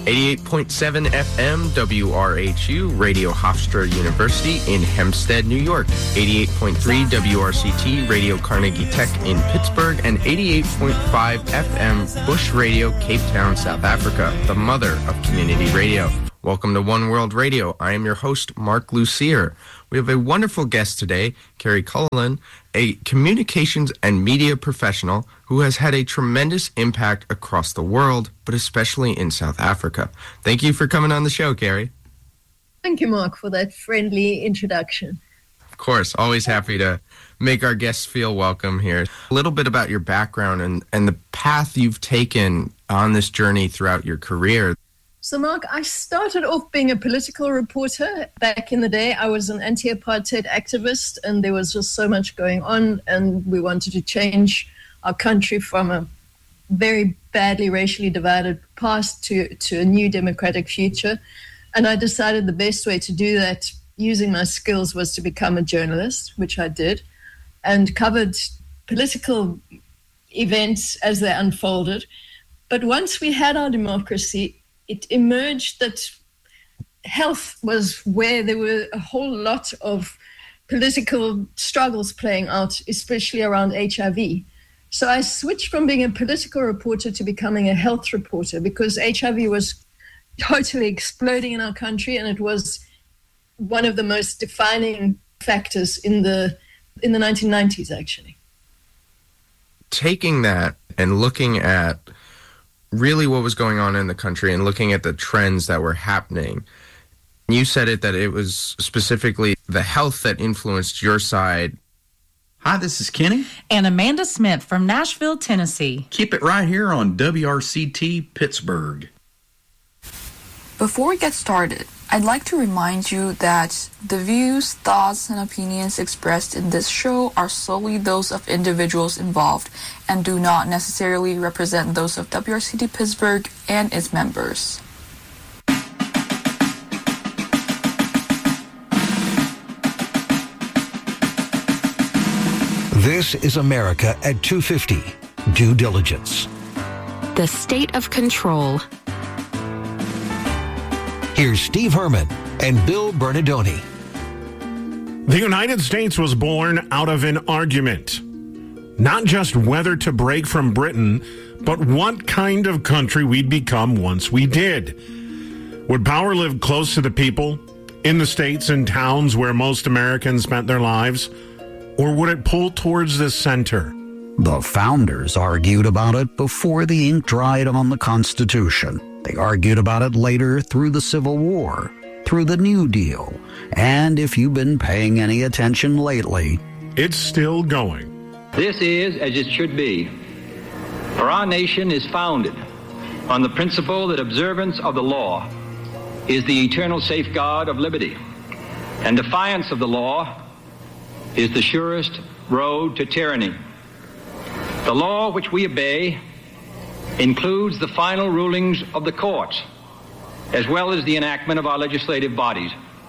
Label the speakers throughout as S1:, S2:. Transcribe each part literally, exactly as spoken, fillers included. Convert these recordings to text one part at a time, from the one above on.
S1: eighty-eight point seven F M W R H U, Radio Hofstra University in Hempstead, New York. eighty-eight point three W R C T, Radio Carnegie Tech in Pittsburgh. And eighty-eight point five F M Bush Radio, Cape Town, South Africa, the mother of community radio. Welcome to One World Radio. I am your host, Mark Lucier. We have a wonderful guest today, Carrie Cullinan, a communications and media professional who has had a tremendous impact across the world, but especially in South Africa. Thank you for coming on the show, Carrie.
S2: Thank you, Mark, for that friendly introduction.
S1: Of course, always happy to make our guests feel welcome here. A little bit about your background and, and the path you've taken on this journey throughout your career.
S2: So, Mark, I started off being a political reporter. Back in the day, I was an anti-apartheid activist, and there was just so much going on, and we wanted to change our country from a very badly racially divided past to, to a new democratic future. And I decided the best way to do that, using my skills, was to become a journalist, which I did, and covered political events as they unfolded. But once we had our democracy, it emerged that health was where there were a whole lot of political struggles playing out, especially around H I V. So I switched from being a political reporter to becoming a health reporter because H I V was totally exploding in our country, and it was one of the most defining factors in the in the nineteen nineties, actually.
S1: Taking that and looking at really what was going on in the country and looking at the trends that were happening, you said it that it was specifically the health that influenced your side.
S3: Hi, this is Kenny.
S4: And Amanda Smith from Nashville, Tennessee.
S3: Keep it right here on W R C T Pittsburgh.
S5: Before we get started, I'd like to remind you that the views, thoughts, and opinions expressed in this show are solely those of individuals involved and do not necessarily represent those of W R C T Pittsburgh and its members.
S6: This is America at two fifty. Due diligence.
S7: The state of control.
S6: Here's Steve Herman and Bill Bernardoni.
S8: The United States was born out of an argument. Not just whether to break from Britain, but what kind of country we'd become once we did. Would power live close to the people, in the states and towns where most Americans spent their lives? Or would it pull towards the center?
S9: The founders argued about it before the ink dried on the Constitution. They argued about it later through the Civil War, through the New Deal, and if you've been paying any attention lately,
S8: it's still going.
S10: This is as it should be, for our nation is founded on the principle that observance of the law is the eternal safeguard of liberty, and defiance of the law is the surest road to tyranny. The law which we obey includes the final rulings of the courts, as well as the enactment of our legislative bodies.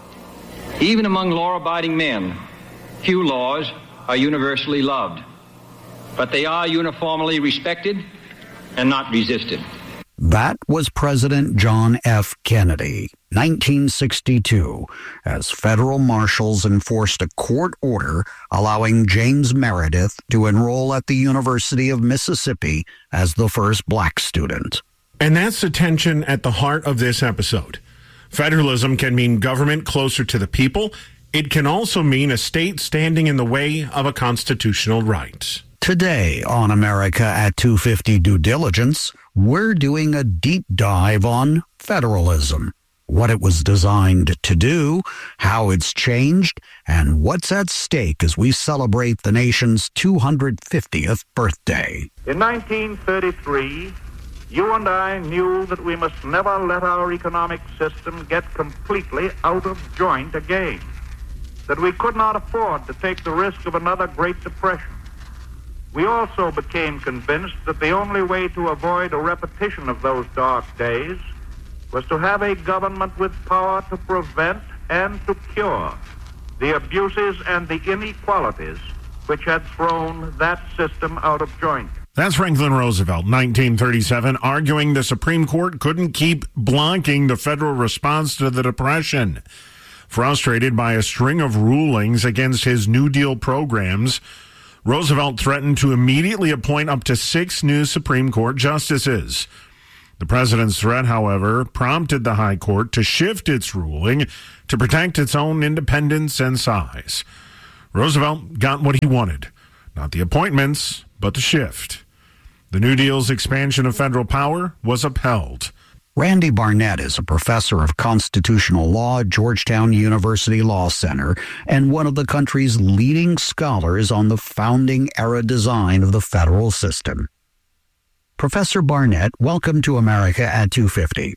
S10: Even among law-abiding men, few laws are universally loved, but they are uniformly respected and not resisted.
S9: That was President John F. Kennedy, nineteen sixty-two, as federal marshals enforced a court order allowing James Meredith to enroll at the University of Mississippi as the first black student.
S8: And that's the tension at the heart of this episode. Federalism can mean government closer to the people. It can also mean a state standing in the way of a constitutional right.
S9: Today on America at two fifty Due Diligence, we're doing a deep dive on federalism, what it was designed to do, how it's changed, and what's at stake as we celebrate the nation's two hundred fiftieth birthday.
S11: In nineteen thirty-three, you and I knew that we must never let our economic system get completely out of joint again, that we could not afford to take the risk of another Great Depression. We also became convinced that the only way to avoid a repetition of those dark days was to have a government with power to prevent and to cure the abuses and the inequalities which had thrown that system out of joint.
S8: That's Franklin Roosevelt, nineteen thirty-seven, arguing the Supreme Court couldn't keep blocking the federal response to the Depression. Frustrated by a string of rulings against his New Deal programs, Roosevelt threatened to immediately appoint up to six new Supreme Court justices. The president's threat, however, prompted the High Court to shift its ruling to protect its own independence and size. Roosevelt got what he wanted, not the appointments, but the shift. The New Deal's expansion of federal power was upheld.
S9: Randy Barnett is a professor of constitutional law at Georgetown University Law Center and one of the country's leading scholars on the founding era design of the federal system. Professor Barnett, welcome to America at two fifty.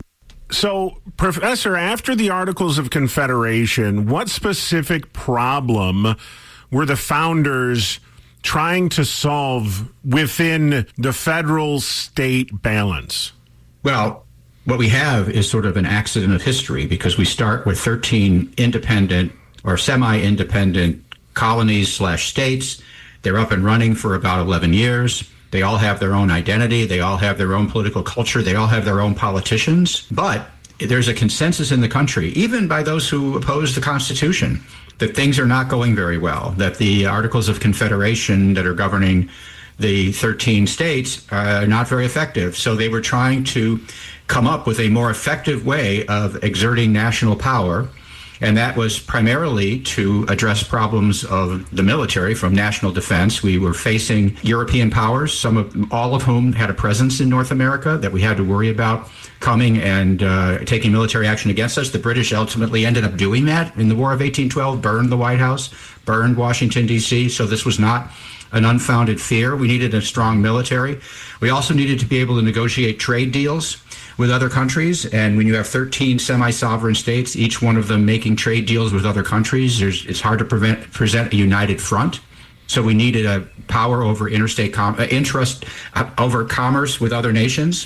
S8: So, Professor, after the Articles of Confederation, what specific problem were the founders trying to solve within the federal-state balance?
S12: Well, what we have is sort of an accident of history because we start with thirteen independent or semi-independent colonies slash states. They're up and running for about eleven years. They all have their own identity. They all have their own political culture. They all have their own politicians. But there's a consensus in the country, even by those who oppose the Constitution, that things are not going very well, that the Articles of Confederation that are governing the thirteen states are not very effective. So they were trying to come up with a more effective way of exerting national power, and that was primarily to address problems of the military from national defense. We were facing European powers, some of all of whom had a presence in North America that we had to worry about coming and uh, taking military action against us. The British ultimately ended up doing that in the War of eighteen twelve, burned the White House, burned Washington, D C, so this was not an unfounded fear. We needed a strong military. We also needed to be able to negotiate trade deals with other countries, and when you have thirteen semi-sovereign states, each one of them making trade deals with other countries, there's, it's hard to prevent, present a united front. So we needed a power over interstate com- uh, interest uh, over commerce with other nations.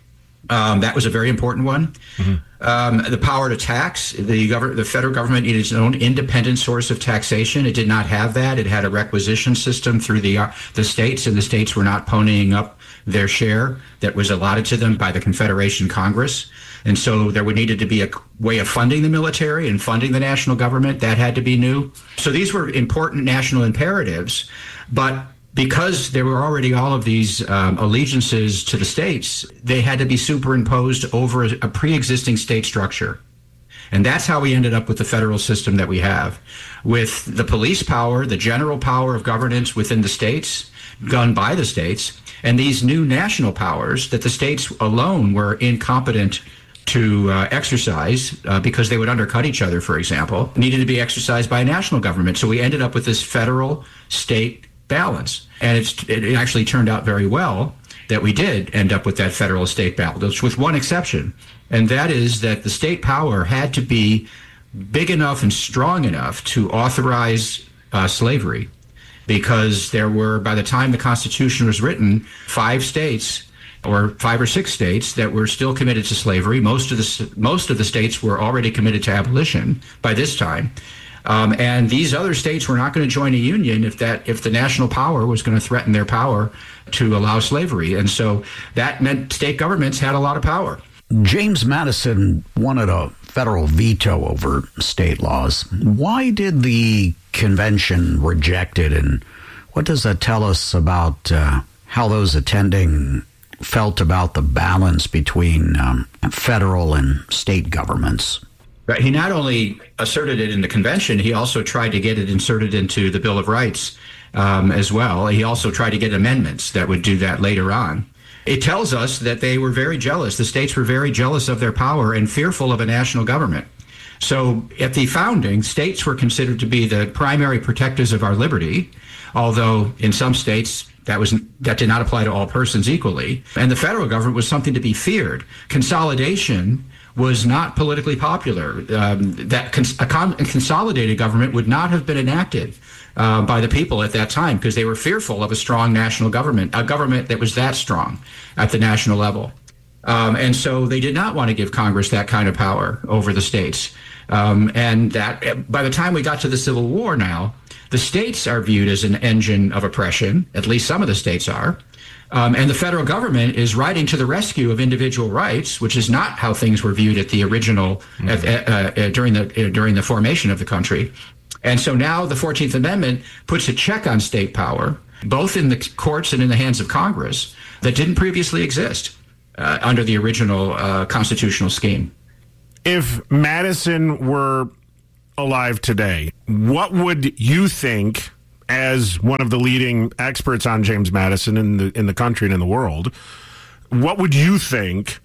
S12: Um, that was a very important one. Mm-hmm. Um, the power to tax. The, gov- the federal government needed its own independent source of taxation. It did not have that. It had a requisition system through the uh, the states, and the states were not ponying up their share that was allotted to them by the Confederation Congress. And so there would needed to be a way of funding the military and funding the national government. That had to be new. So these were important national imperatives, but because there were already all of these um, allegiances to the states, they had to be superimposed over a, a pre-existing state structure. And that's how we ended up with the federal system that we have, with the police power, the general power of governance within the states, done by the states, and these new national powers that the states alone were incompetent to uh, exercise uh, because they would undercut each other, for example, needed to be exercised by a national government. So we ended up with this federal state balance. And it's, it actually turned out very well that we did end up with that federal state balance, with one exception. And that is that the state power had to be big enough and strong enough to authorize uh, slavery, because there were, by the time the Constitution was written, five states or five or six states that were still committed to slavery. Most of the most of the states were already committed to abolition by this time. Um, and these other states were not going to join a union if that if the national power was going to threaten their power to allow slavery. And so that meant state governments had a lot of power.
S9: James Madison wanted a federal veto over state laws. Why did the convention reject it, and what does that tell us about uh, how those attending felt about the balance between um, federal and state governments?
S12: Right. He not only asserted it in the convention, he also tried to get it inserted into the Bill of Rights um, as well. He also tried to get amendments that would do that later on. It tells us that they were very jealous. The states were very jealous of their power and fearful of a national government. So at the founding, states were considered to be the primary protectors of our liberty, although in some states that was that did not apply to all persons equally. And the federal government was something to be feared. Consolidation was not politically popular. Um, that cons- a, con- a consolidated government would not have been enacted uh, by the people at that time because they were fearful of a strong national government, a government that was that strong at the national level. Um, and so they did not want to give Congress that kind of power over the states. Um, and that by the time we got to the Civil War now, the states are viewed as an engine of oppression, at least some of the states are. Um, and the federal government is riding to the rescue of individual rights, which is not how things were viewed at the original mm-hmm. uh, uh, uh, during the uh, during the formation of the country. And so now the fourteenth Amendment puts a check on state power, both in the courts and in the hands of Congress, that didn't previously exist uh, under the original uh, constitutional scheme.
S8: If Madison were alive today, what would you think, as one of the leading experts on James Madison in the in the country and in the world, what would you think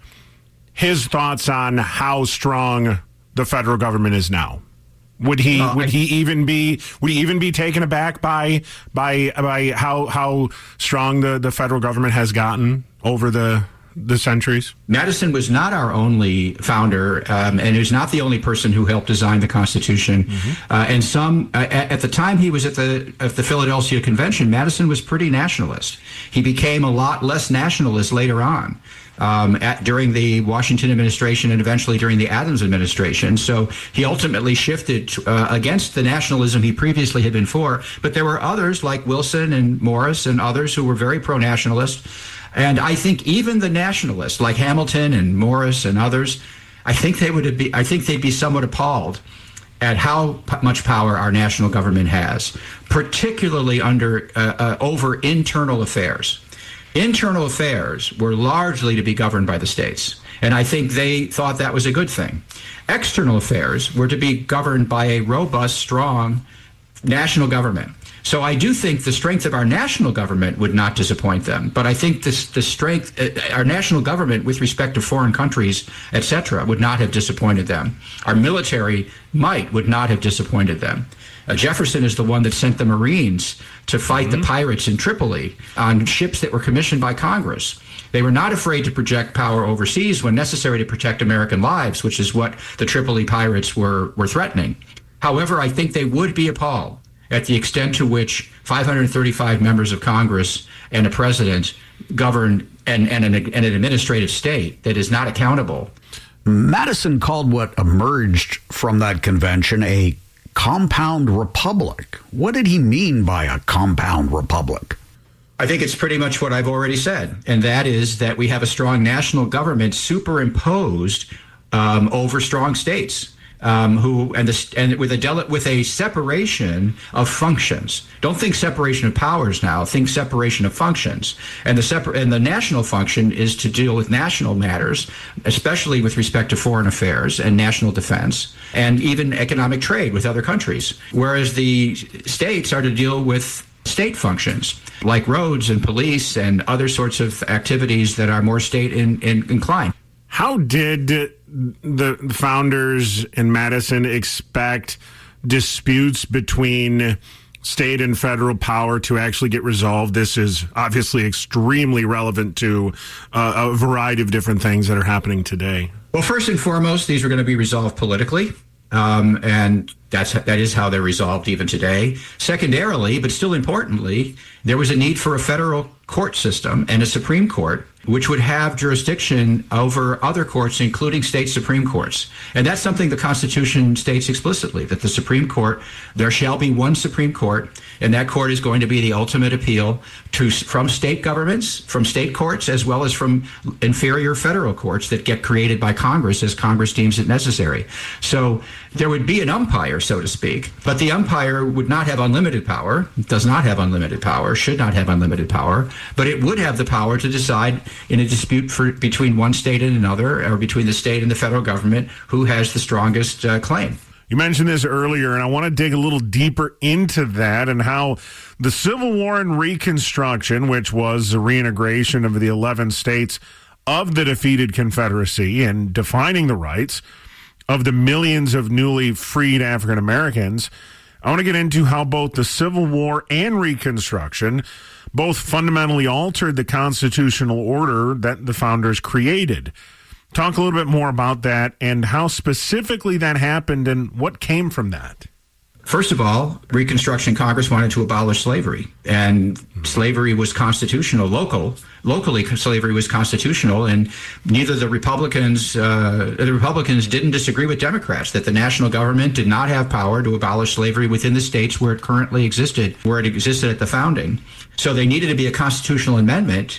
S8: his thoughts on how strong the federal government is now? Would he uh, would I, he even be would he even be taken aback by by by how how strong the, the federal government has gotten over the the centuries?
S12: Madison was not our only founder, um, and he was not the only person who helped design the Constitution. Mm-hmm. Uh, and some uh, at, at the time he was at the at the Philadelphia Convention, Madison was pretty nationalist. He became a lot less nationalist later on. Um, at, during the Washington administration and eventually during the Adams administration. So he ultimately shifted uh, against the nationalism he previously had been for. But there were others like Wilson and Morris and others who were very pro-nationalist. And I think even the nationalists like Hamilton and Morris and others, I think they would be, I think they'd be somewhat appalled at how p- much power our national government has, particularly under uh, uh, over internal affairs. Internal affairs were largely to be governed by the states, and I think they thought that was a good thing. External affairs were to be governed by a robust, strong national government. So I do think the strength of our national government would not disappoint them, but I think this, the strength, uh, our national government with respect to foreign countries, et cetera, would not have disappointed them. Our military might would not have disappointed them. Uh, Jefferson is the one that sent the Marines to fight mm-hmm. the pirates in Tripoli on ships that were commissioned by Congress. They were not afraid to project power overseas when necessary to protect American lives, which is what the Tripoli pirates were, were threatening. However, I think they would be appalled at the extent to which five hundred thirty-five members of Congress and a president govern and, and, an, and an administrative state that is not accountable.
S9: Madison called what emerged from that convention a compound republic. What did he mean by a compound republic?
S12: I think it's pretty much what I've already said, and that is that we have a strong national government superimposed um, over strong states. Um, who and the and with a dele- with a separation of functions. Don't think separation of powers now. Think separation of functions. And the separ- and the national function is to deal with national matters, especially with respect to foreign affairs and national defense, and even economic trade with other countries. Whereas the states are to deal with state functions like roads and police and other sorts of activities that are more state in, in, inclined.
S8: How did the founders in Madison expect disputes between state and federal power to actually get resolved? This is obviously extremely relevant to uh, a variety of different things that are happening today.
S12: Well, first and foremost, these are going to be resolved politically. Um, and that's that is how they're resolved even today. Secondarily, but still importantly, there was a need for a federal court system and a Supreme Court which would have jurisdiction over other courts, including state Supreme Courts. And that's something the Constitution states explicitly, that the Supreme Court, there shall be one Supreme Court, and that court is going to be the ultimate appeal to from state governments, from state courts, as well as from inferior federal courts that get created by Congress as Congress deems it necessary. So there would be an umpire, so to speak, but the umpire would not have unlimited power, does not have unlimited power, should not have unlimited power, but it would have the power to decide in a dispute for, between one state and another, or between the state and the federal government, who has the strongest uh, claim.
S8: You mentioned this earlier, and I want to dig a little deeper into that and how the Civil War and Reconstruction, which was the reintegration of the eleven states of the defeated Confederacy and defining the rights of the millions of newly freed African Americans, I want to get into how both the Civil War and Reconstruction both fundamentally altered the constitutional order that the founders created. Talk a little bit more about that and how specifically that happened and what came from that.
S12: First of all, Reconstruction Congress wanted to abolish slavery, and slavery was constitutional. Local, locally, slavery was constitutional, and neither the Republicans, uh, the Republicans didn't disagree with Democrats that the national government did not have power to abolish slavery within the states where it currently existed, where it existed at the founding. So there needed to be a constitutional amendment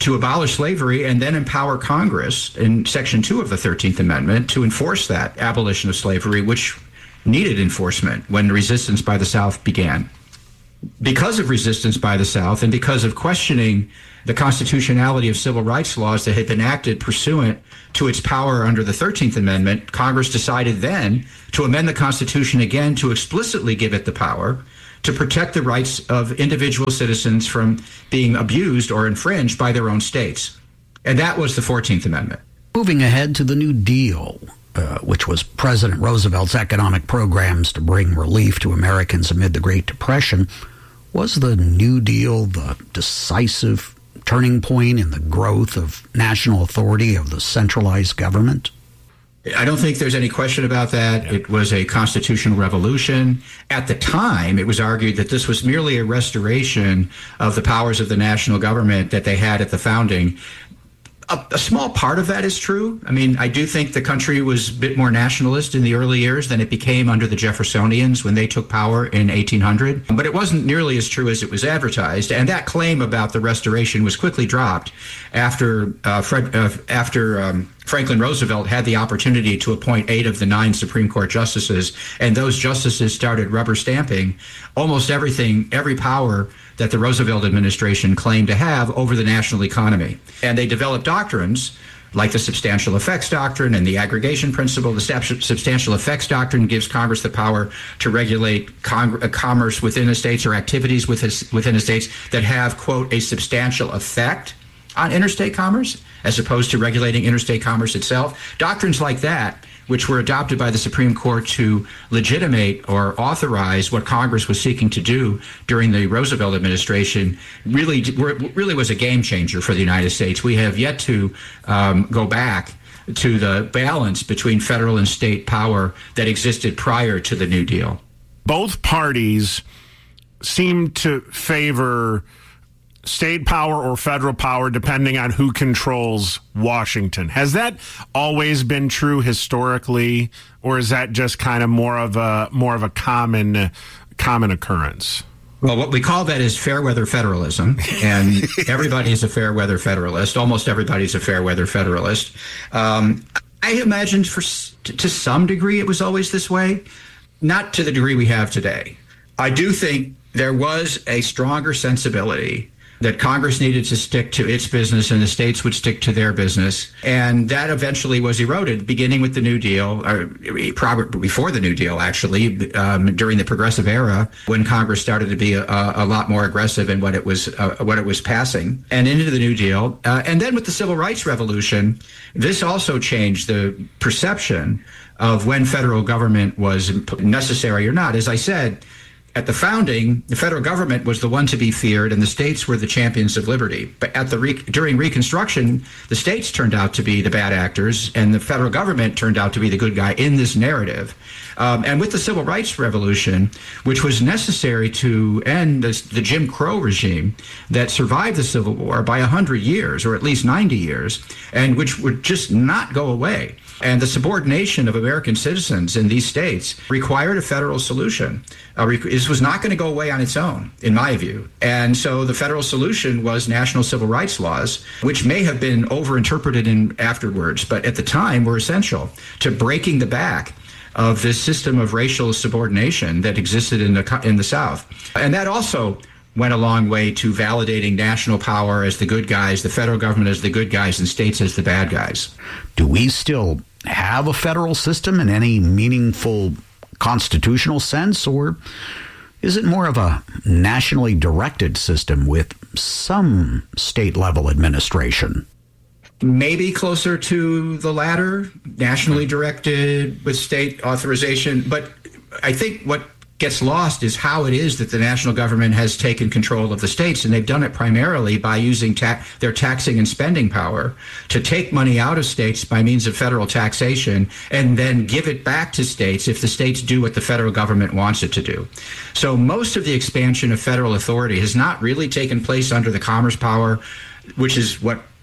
S12: to abolish slavery and then empower Congress in Section two of the thirteenth Amendment to enforce that abolition of slavery, which needed enforcement when resistance by the South began. Because of resistance by the South and because of questioning the constitutionality of civil rights laws that had been enacted pursuant to its power under the thirteenth Amendment, Congress decided then to amend the Constitution again to explicitly give it the power to protect the rights of individual citizens from being abused or infringed by their own states. And that was the fourteenth Amendment.
S9: Moving ahead to the New Deal, uh, which was President Roosevelt's economic programs to bring relief to Americans amid the Great Depression, was the New Deal the decisive turning point in the growth of national authority of the centralized government?
S12: I don't think there's any question about that. It was a constitutional revolution. At the time, it was argued that this was merely a restoration of the powers of the national government that they had at the founding. A, a small part of that is true. I mean, I do think the country was a bit more nationalist in the early years than it became under the Jeffersonians when they took power in eighteen hundred. But it wasn't nearly as true as it was advertised. And that claim about the restoration was quickly dropped after uh, Fred, uh, after um, Franklin Roosevelt had the opportunity to appoint eight of the nine Supreme Court justices, and those justices started rubber stamping almost everything, every power that the Roosevelt administration claimed to have over the national economy. And they developed doctrines like the substantial effects doctrine and the aggregation principle. The substantial effects doctrine gives Congress the power to regulate con- commerce within the states or activities within the states that have, quote, a substantial effect on interstate commerce, as opposed to regulating interstate commerce itself. Doctrines like that, which were adopted by the Supreme Court to legitimate or authorize what Congress was seeking to do during the Roosevelt administration, really, really was a game changer for the United States. We have yet to um, go back to the balance between federal and state power that existed prior to the New Deal.
S8: Both parties seem to favor state power or federal power depending on who controls Washington. Has that always been true historically, or is that just kind of more of a more of a common common occurrance?
S12: Well, what we call that is fair weather federalism, and everybody is a fair weather federalist. Almost everybody's a fair weather federalist. Um, I imagined for to some degree it was always this way, not to the degree we have today. I do think there was a stronger sensibility that Congress needed to stick to its business and the states would stick to their business. And that eventually was eroded, beginning with the New Deal, or probably before the New Deal, actually, um, during the Progressive Era, when Congress started to be a, a lot more aggressive in what it was uh, what it was passing, and into the New Deal. Uh, and then with the Civil Rights Revolution, this also changed the perception of when federal government was necessary or not. As I said, at the founding, the federal government was the one to be feared, and the states were the champions of liberty. But at the re- during Reconstruction, the states turned out to be the bad actors, and the federal government turned out to be the good guy in this narrative. Um, and with the Civil Rights Revolution, which was necessary to end this, the Jim Crow regime that survived the Civil War by one hundred years, or at least ninety years, and which would just not go away. And the subordination of American citizens in these states required a federal solution. Uh, rec- this was not going to go away on its own, in my view. And so the federal solution was national civil rights laws, which may have been overinterpreted in afterwards, but at the time were essential to breaking the back of this system of racial subordination that existed in the in the South. And that also went a long way to validating national power as the good guys, the federal government as the good guys, and states as the bad guys.
S9: Do we still have a federal system in any meaningful constitutional sense, or is it more of a nationally directed system with some state-level administration?
S12: Maybe closer to the latter, nationally directed with state authorization. But I think what gets lost is how it is that the national government has taken control of the states, and they've done it primarily by using ta- their taxing and spending power to take money out of states by means of federal taxation and then give it back to states if the states do what the federal government wants it to do. So most of the expansion of federal authority has not really taken place under the Commerce Power, which is what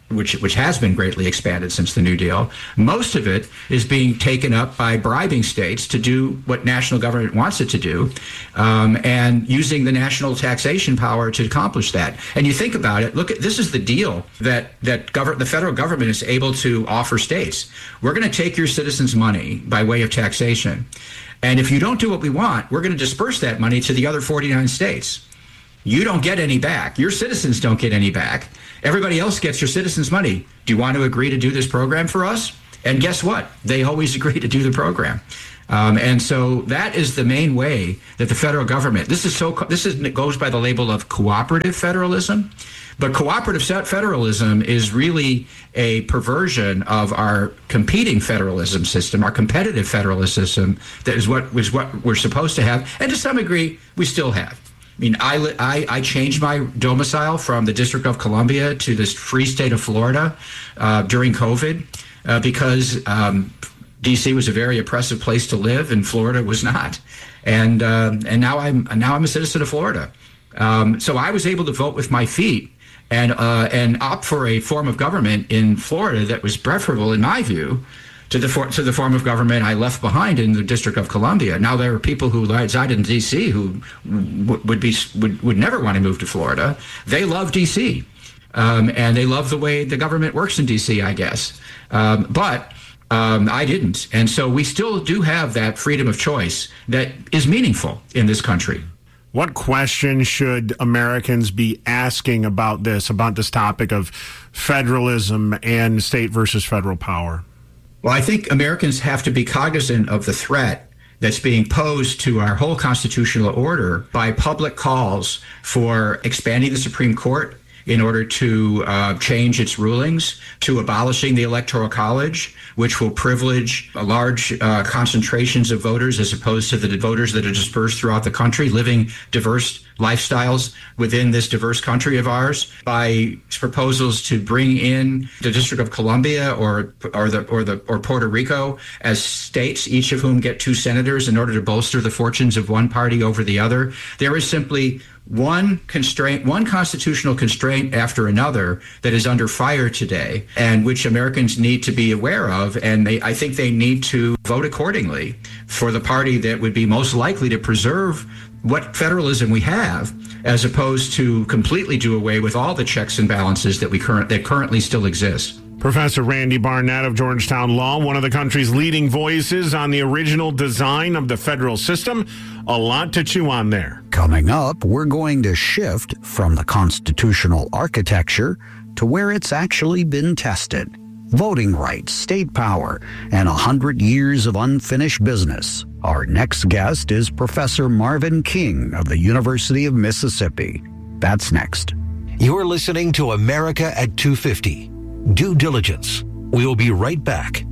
S12: which which has been greatly expanded since the New Deal, most of it is being taken up by bribing states to do what national government wants it to do, um, and using the national taxation power to accomplish that. And you think about it, look at this is the deal that that gov- the federal government is able to offer states. We're going to take your citizens' money by way of taxation, and if you don't do what we want, we're going to disperse that money to the other forty-nine states. You don't get any back. Your citizens don't get any back. Everybody else gets your citizens' money. Do you want to agree to do this program for us? And guess what? They always agree to do the program. Um, and so that is the main way that the federal government, this is so, this is, it goes by the label of cooperative federalism. But cooperative federalism is really a perversion of our competing federalism system, our competitive federalism system, that is what was what we're supposed to have. And to some degree, we still have. I mean, I, I, I changed my domicile from the District of Columbia to this free state of Florida uh, during COVID uh, because um, D C was a very oppressive place to live and Florida was not. And uh, and now I'm now I'm a citizen of Florida. Um, so I was able to vote with my feet and uh, and opt for a form of government in Florida that was preferable, in my view, to the for, to the form of government I left behind in the District of Columbia. Now there are people who reside in D C who w- would be would, would never want to move to Florida. They love D C, um, and they love the way the government works in D C, I guess. Um, but um, I didn't, and so we still do have that freedom of choice that is meaningful in this country.
S8: What questions should Americans be asking about this, about this topic of federalism and state versus federal power?
S12: Well, I think Americans have to be cognizant of the threat that's being posed to our whole constitutional order by public calls for expanding the Supreme Court in order to uh, change its rulings, to abolishing the Electoral College, which will privilege large uh, concentrations of voters as opposed to the voters that are dispersed throughout the country, living diverse lifestyles within this diverse country of ours, by proposals to bring in the District of Columbia or or the or the or Puerto Rico as states, each of whom get two senators in order to bolster the fortunes of one party over the other. There is simply one constraint, one constitutional constraint after another that is under fire today, and which Americans need to be aware of. And they, I think they need to vote accordingly for the party that would be most likely to preserve what federalism we have, as opposed to completely do away with all the checks and balances that we current that currently still exist.
S8: Professor Randy Barnett of Georgetown Law, one of the country's leading voices on the original design of the federal system. A lot to chew on there.
S9: Coming up, we're going to shift from the constitutional architecture to where it's actually been tested. Voting rights, state power, and a hundred years of unfinished business. Our next guest is Professor Marvin King of the University of Mississippi. That's next.
S6: You're listening to America at two fifty. Due Diligence. We'll be right back.